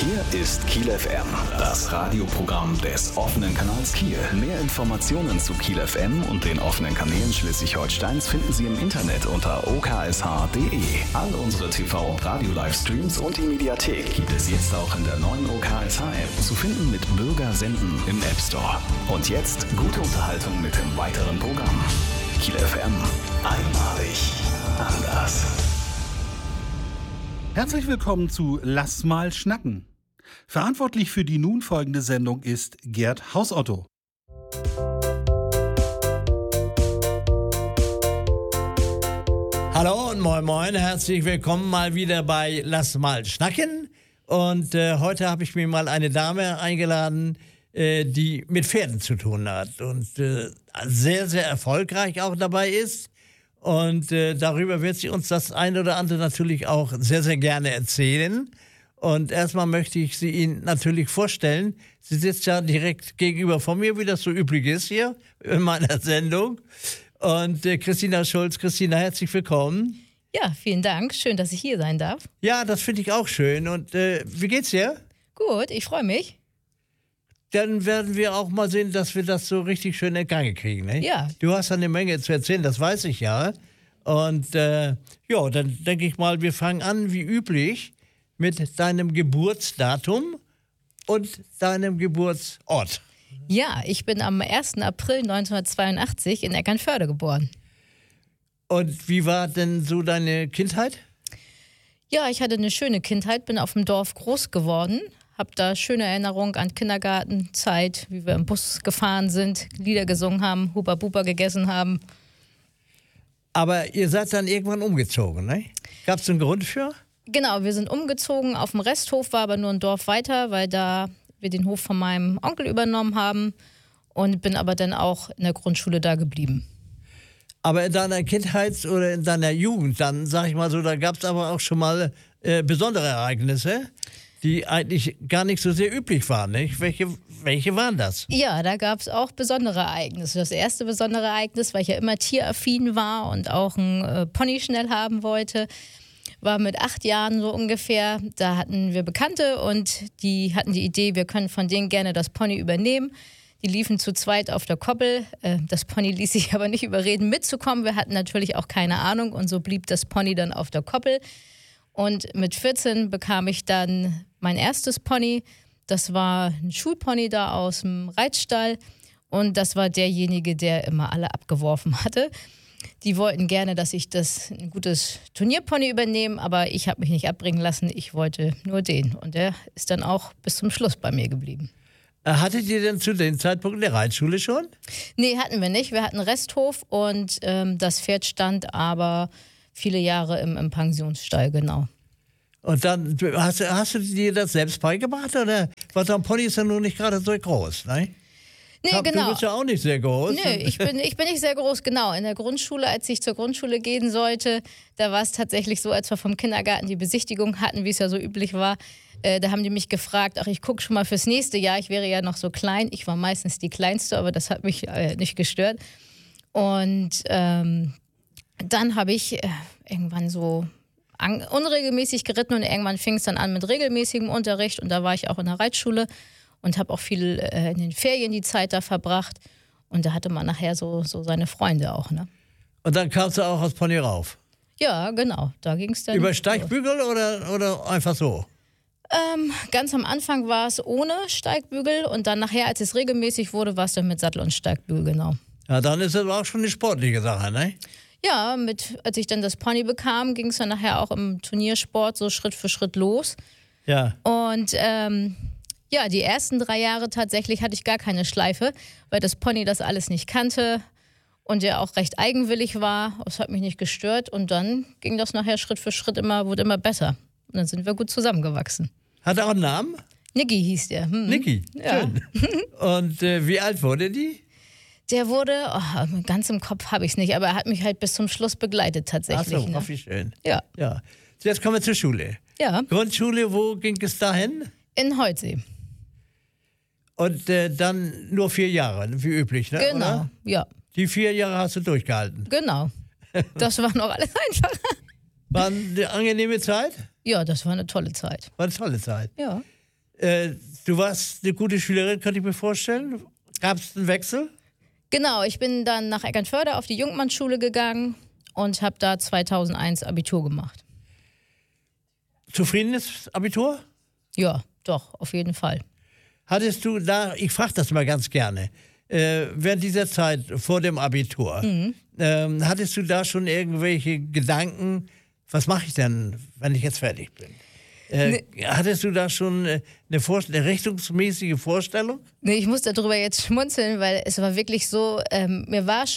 Hier ist Kiel FM, das Radioprogramm des offenen Kanals Kiel. Mehr Informationen zu Kiel FM und den offenen Kanälen Schleswig-Holsteins finden Sie im Internet unter oksh.de. All unsere TV- und Radio-Livestreams und die Mediathek gibt es jetzt auch in der neuen OKSH-App zu finden mit Bürger senden im App Store. Und jetzt gute Unterhaltung mit dem weiteren Programm. Kiel FM, einmalig anders. Herzlich willkommen zu Lass mal schnacken. Verantwortlich für die nun folgende Sendung ist Gerd Hausotto. Hallo und moin moin, herzlich willkommen mal wieder bei Lass mal schnacken. Und heute habe ich mir mal eine Dame eingeladen, die mit Pferden zu tun hat und sehr, sehr erfolgreich auch dabei ist. Und darüber wird sie uns das ein oder andere natürlich auch sehr, sehr gerne erzählen. Und erstmal möchte ich sie Ihnen natürlich vorstellen. Sie sitzt ja direkt gegenüber von mir, wie das so üblich ist hier in meiner Sendung. Und Christina Schulz. Christina, herzlich willkommen. Ja, vielen Dank. Schön, dass ich hier sein darf. Ja, das finde ich auch schön. Und wie geht's dir? Gut, ich freue mich. Dann werden wir auch mal sehen, dass wir das so richtig schön in Gang kriegen. Ne? Ja. Du hast eine Menge zu erzählen, das weiß ich ja. Und ja, dann denke ich mal, wir fangen an wie üblich mit deinem Geburtsdatum und deinem Geburtsort. Ja, ich bin am 1. April 1982 in Eckernförde geboren. Und wie war denn so deine Kindheit? Ja, ich hatte eine schöne Kindheit, bin auf dem Dorf groß geworden. Hab da schöne Erinnerungen an Kindergartenzeit, wie wir im Bus gefahren sind, Lieder gesungen haben, Huba Buba gegessen haben. Aber ihr seid dann irgendwann umgezogen, ne? Gab es einen Grund für? Genau, wir sind umgezogen. Auf dem Resthof war aber nur ein Dorf weiter, weil da wir den Hof von meinem Onkel übernommen haben. Und bin aber dann auch in der Grundschule da geblieben. Aber in deiner Kindheit oder in deiner Jugend, dann sag ich mal so, da gab es aber auch schon mal besondere Ereignisse, die eigentlich gar nicht so sehr üblich waren, nicht? Welche waren das? Ja, da gab es auch besondere Ereignisse. Das erste besondere Ereignis, weil ich ja immer tieraffin war und auch einen Pony schnell haben wollte, war mit 8 Jahren so ungefähr. Da hatten wir Bekannte und die hatten die Idee, wir können von denen gerne das Pony übernehmen. Die liefen zu zweit auf der Koppel. Das Pony ließ sich aber nicht überreden, mitzukommen. Wir hatten natürlich auch keine Ahnung und so blieb das Pony dann auf der Koppel. Und mit 14 bekam ich dann mein erstes Pony. Das war ein Schulpony da aus dem Reitstall. Und das war derjenige, der immer alle abgeworfen hatte. Die wollten gerne, dass ich ein gutes Turnierpony übernehme, aber ich habe mich nicht abbringen lassen. Ich wollte nur den. Und der ist dann auch bis zum Schluss bei mir geblieben. Hattet ihr denn zu dem Zeitpunkt eine Reitschule schon? Nee, hatten wir nicht. Wir hatten einen Resthof und das Pferd stand aber viele Jahre im Pensionsstall, genau. Und dann hast du dir das selbst beigebracht? Oder? Was am Pony ist ja nun nicht gerade so groß, ne? Nee, genau. Du bist ja auch nicht sehr groß. Nö, ich bin nicht sehr groß, genau. In der Grundschule, als ich zur Grundschule gehen sollte, da war es tatsächlich so, als wir vom Kindergarten die Besichtigung hatten, wie es ja so üblich war, da haben die mich gefragt, ach, ich gucke schon mal fürs nächste Jahr, ich wäre ja noch so klein. Ich war meistens die Kleinste, aber das hat mich nicht gestört. Und dann habe ich irgendwann so unregelmäßig geritten und irgendwann fing es dann an mit regelmäßigem Unterricht und da war ich auch in der Reitschule und habe auch viel in den Ferien die Zeit da verbracht und da hatte man nachher so seine Freunde auch, ne? Und dann kamst du auch aufs Pony rauf? Ja, genau, da ging es dann. Über Steigbügel oder einfach so? Ganz am Anfang war es ohne Steigbügel und dann nachher, als es regelmäßig wurde, war es dann mit Sattel und Steigbügel, genau. Ja, dann ist das auch schon eine sportliche Sache, ne? Ja, als ich dann das Pony bekam, ging es dann nachher auch im Turniersport so Schritt für Schritt los. Ja. Und ja, die ersten 3 Jahre tatsächlich hatte ich gar keine Schleife, weil das Pony das alles nicht kannte und ja auch recht eigenwillig war. Das hat mich nicht gestört und dann ging das nachher Schritt für Schritt wurde immer besser. Und dann sind wir gut zusammengewachsen. Hat er auch einen Namen? Niki hieß der. Niki, ja. Schön. Und wie alt wurde die? Der wurde, ganz im Kopf habe ich es nicht, aber er hat mich halt bis zum Schluss begleitet tatsächlich. Ach so, ne? wie schön. Ja. Jetzt kommen wir zur Schule. Ja. Grundschule, wo ging es dahin? In Holtsee. Und dann nur 4 Jahre, wie üblich, ne? Genau, oder? Ja. Die 4 Jahre hast du durchgehalten. Genau. Das war noch alles einfacher. War eine angenehme Zeit? Ja, das war eine tolle Zeit. War eine tolle Zeit. Ja. Du warst eine gute Schülerin, könnte ich mir vorstellen. Gab es einen Wechsel? Genau, ich bin dann nach Eckernförde auf die Jungmannsschule gegangen und habe da 2001 Abitur gemacht. Zufriedenes Abitur? Ja, doch, auf jeden Fall. Hattest du da, ich frage das mal ganz gerne, während dieser Zeit vor dem Abitur, hattest du da schon irgendwelche Gedanken, was mache ich denn, wenn ich jetzt fertig bin? Hattest du da schon eine richtungsmäßige Vorstellung? Nee, ich muss darüber jetzt schmunzeln, weil es war wirklich so, mir war